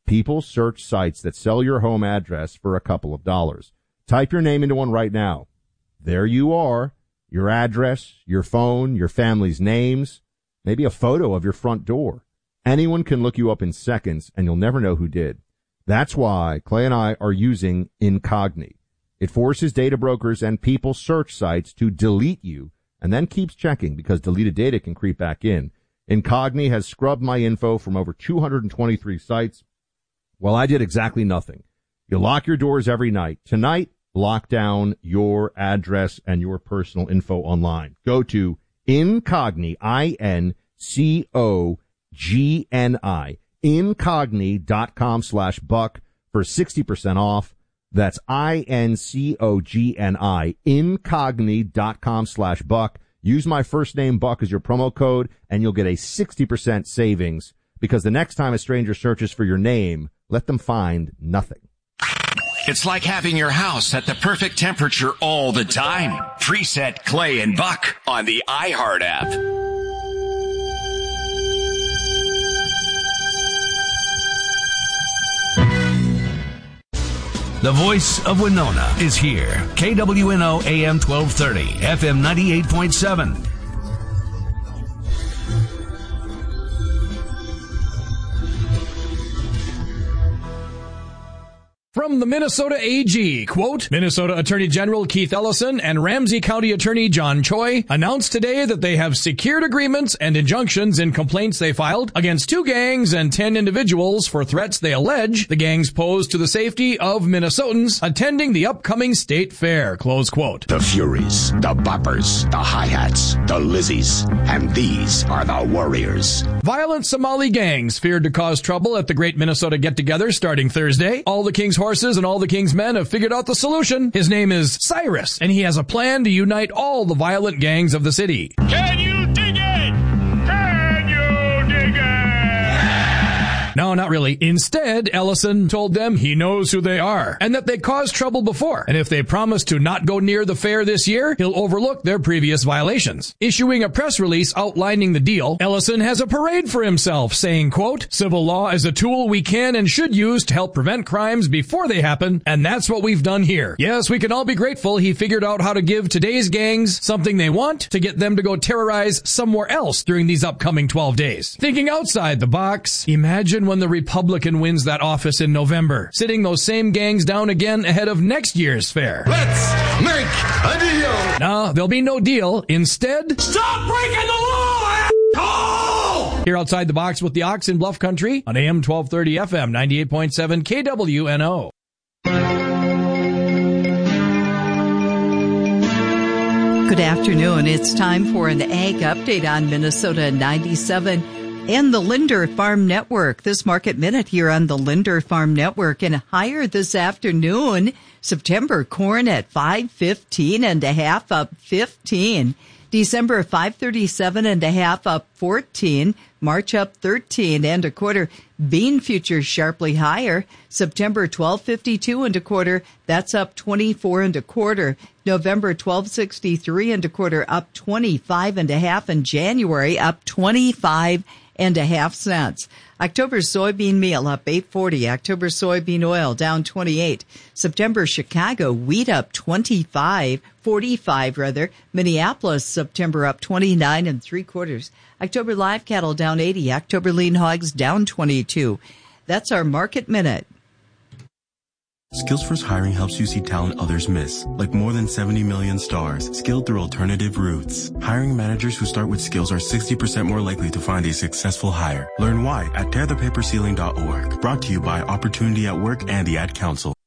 People search sites that sell your home address for a couple of dollars. Type your name into one right now. There you are, your address, your phone, your family's names, maybe a photo of your front door. Anyone can look you up in seconds, and you'll never know who did. That's why Clay and I are using Incogni. It forces data brokers and people search sites to delete you and then keeps checking because deleted data can creep back in. Incogni has scrubbed my info from over 223 sites. Well, I did exactly nothing. You lock your doors every night. Tonight, lock down your address and your personal info online. Go to Incogni, Incogni, incogni.com/buck for 60% off. That's Incogni, incogni.com/buck. Use my first name, Buck, as your promo code, and you'll get a 60% savings, because the next time a stranger searches for your name, let them find nothing. It's like having your house at the perfect temperature all the time. Preset Clay and Buck on the iHeart app. The voice of Winona is here. KWNO AM 1230, FM 98.7. From the Minnesota AG, quote, Minnesota Attorney General Keith Ellison and Ramsey County Attorney John Choi announced today that they have secured agreements and injunctions in complaints they filed against 2 gangs and 10 individuals for threats they allege the gangs pose to the safety of Minnesotans attending the upcoming state fair, close quote. The Furies, the Boppers, the Hi-Hats, the Lizzies, and these are the Warriors. Violent Somali gangs feared to cause trouble at the Great Minnesota Get-Together starting Thursday. All the King's horses and all the King's men have figured out the solution. His name is Cyrus, and he has a plan to unite all the violent gangs of the city. Can you dig it? Can you dig it? No, not really. Instead, Ellison told them he knows who they are and that they caused trouble before. And if they promise to not go near the fair this year, he'll overlook their previous violations. Issuing a press release outlining the deal, Ellison has a parade for himself, saying, quote, civil law is a tool we can and should use to help prevent crimes before they happen, and that's what we've done here. Yes, we can all be grateful he figured out how to give today's gangs something they want to get them to go terrorize somewhere else during these upcoming 12 days. Thinking outside the box, imagine when the Republican wins that office in November, sitting those same gangs down again ahead of next year's fair. Let's make a deal. No, there'll be no deal. Instead, Stop breaking the law, asshole! Here outside the box with the Ox in Bluff Country on AM 1230 FM 98.7 KWNO. Good afternoon. It's time for an Ag Update on Minnesota 97 and the Linder Farm Network. This Market Minute here on the Linder Farm Network, and higher this afternoon. September corn at 5.15 and a half, up 15. December 5.37 and a half, up 14. March up 13 and a quarter. Bean futures sharply higher. September 12.52 and a quarter. That's up 24 and a quarter. November 12.63 and a quarter, up 25 and a half. And January up 25 and a half cents. October soybean meal up 8.40. October soybean oil down 28. September Chicago wheat up 45 rather. Minneapolis September up 29 and 3/4. October live cattle down 80. October lean hogs down 22. That's our Market Minute. Skills First Hiring helps you see talent others miss, like more than 70 million stars, skilled through alternative routes. Hiring managers who start with skills are 60% more likely to find a successful hire. Learn why at tearthepaperceiling.org. Brought to you by Opportunity at Work and the Ad Council.